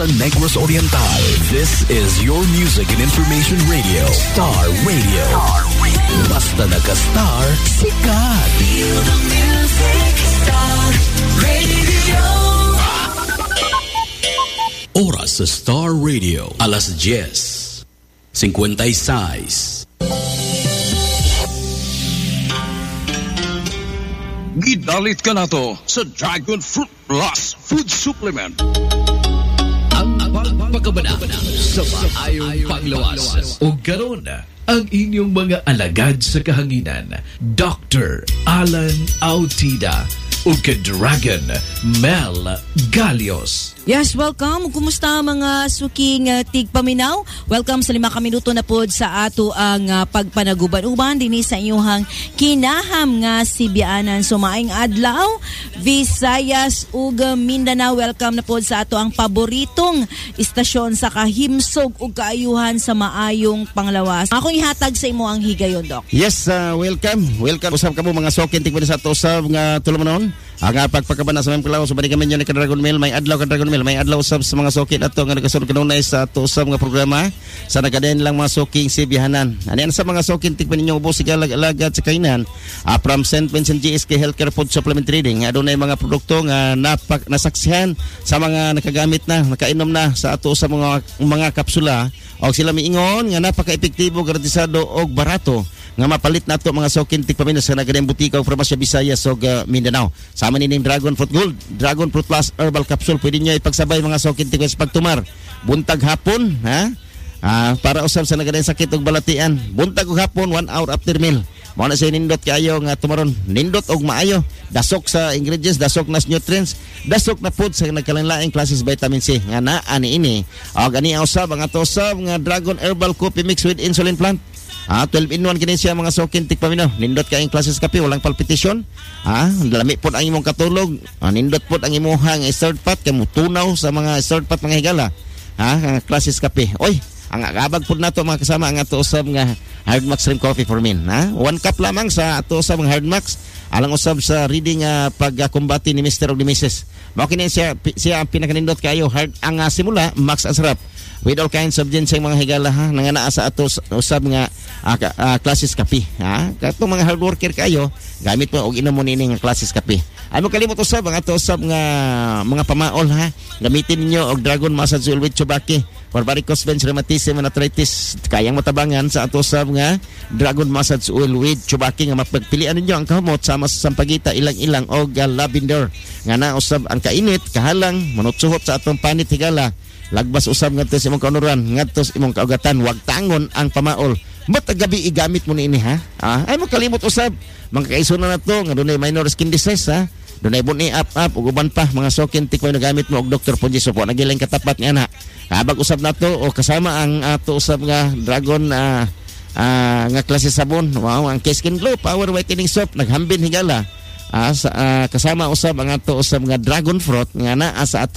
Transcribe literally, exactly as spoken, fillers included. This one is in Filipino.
sa Negros Oriental. This is your music and information radio, Star Radio. Star Radio. Basta naka-star, sikat. Feel the music, Star Radio. Oras sa Star Radio, alas diez, fifty-six. Gidalit ka na to sa Dragon Fruit Plus Food Supplement. Ang pagpagabana sa maayong panglawas. O karon ang inyong mga alagad sa kahanginan, Doctor Alan Autida o ka-Dragon Mel Galios. Yes, welcome. Kumusta mga suking uh, tigpaminaw? Welcome sa lima ka minuto na pod sa ato ang uh, pagpanaguban-uban dinhi sa inyong kinaham nga Sibianan. Sumaing adlaw, Visayas ug Mindanao. Welcome na pod sa ato ang paboritong istasyon sa kahimsog ug kaayuhan sa maayong panglawas. Ako ihatag sa imo ang higayon, Doc. Yes, uh, welcome. Welcome. Usab kamo mga sokin tigpod sa ato usab nga tulumanon. Ang uh, pagpakabana sa mga kalaw, so balik kami yun ni Dragon Mail, may adlaw ka Dragon Mail, may adlaw usab sa mga sokin ato nga nagasunod kanunay sa ato usab nga programa sa nagadayon lang mga soking Sibianan. Ano sa mga sokin tigpan ninyo ubos sigalag-alagad sa kainan uh, from Saint Vincent G S K Healthcare Food Supplement Trading. Adunay mga produkto nga napak nasaksihan sa mga nakagamit na, nakainom na sa ato sa mga mga kapsula o sila miingon nga napaka-epektibo, garantisado og barato nga mapalit nato mga sokin tigpamin sa nagadayong butika o farmasya Visayas ug uh, Mindanao. Sama ni ning Dragon Fruit Gold, Dragon Fruit Plus Herbal Capsule. Pwede niyo ipagsabay mga sokin tigpamin sa pagtumar. Buntag hapon, ha? Ah, para usab sa nagadayong sakit ug balatian. Buntag ug hapon, one hour after meal. Mao na say nindot kaayo nga tumaron. Nindot og maayo. Dasok sa ingredients, dasok na nutrients, dasok na food sa nagkalain-laing klases vitamin C. Nga naa ani ini. Og ani usab ang ato usab nga Dragon Herbal Coffee Mix with Insulin Plant. Ah, twelve in one kini siya mga sokin tigpaminaw. Nindot ka ang klases kape, walang palpitation. Ah, lami pod ang imong katulog. Ah, nindot pod ang imong nga third pot kay mutunaw sa mga third pot mga higala. Ah, klases kape. Oy, ang agabag pod nato mga kasama ang ato usab nga Hard Max Stream Coffee for Men. Ha? One cup lamang sa ato usab nga Hard Max. Alang usab sa reading nga uh, pagkumbati ni Mister o ni Missus Mao kini siya siya ang pinakanindot kayo hard ang uh, simula Max Asrap with all kinds of ginseng mga higala ha nangana sa ato usab nga uh, uh, klases kape ha katong mga hard worker kayo gamit mo og inom mo nini nga klases kape. Ano kalimot usab ang ato usab nga mga pamaol ha gamitin ninyo og Dragon Massage Oil with Chubaki for varicose veins, rheumatism and arthritis. Kayang matabangan sa ato usab nga Dragon Massage Oil with Chubaki nga mapagpilian ninyo ang kahumot sama sa sampagita ilang-ilang og uh, lavender nga na usab ang kainit kahalang manutsuhot sa atong panit higala. Lagbas usab ngadto sa imong kaunuran, ngadto sa imong kaugatan, wag tangon ang pamaol. Matag gabi igamit mo ni ini ha. Ah, ay mo kalimot usab mga kaisunan nato nga dunay minor skin disease ha. Dunay buni up up ug uban pa mga sokin tikmoy na gamit mo og Doctor Ponji Sopo nagilang katapat nga na. Kabag usab nato o kasama ang ato usab nga Dragon uh, uh, nga klase sabon. Wow, ang Skin Glow Power Whitening Soap naghambin higala. Ah, sa, uh, kasama usab ang ato usab nga Dragon Fruit nga naa sa ato